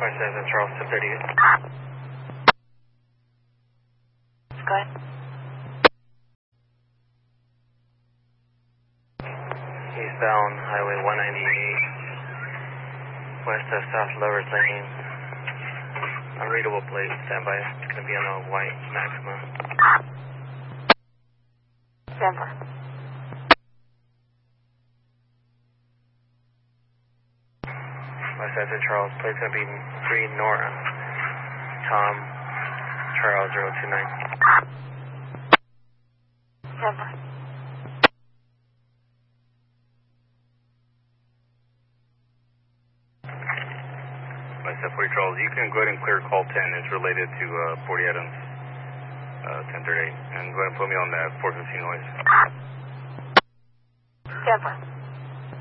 27 Charles to 38. Go ahead. Eastbound Highway 198, west of South Lovers Lane. Unreadable plate, standby. It's going to be on a white Maxima. Denver. West St. Charles, plate's going to be 3 Nora. Tom, Charles 029. Denver. West 40 Charles, you can go ahead and clear call 10. It's related to 40 Adams, 1038. And go ahead and put me on that 415 noise. Denver.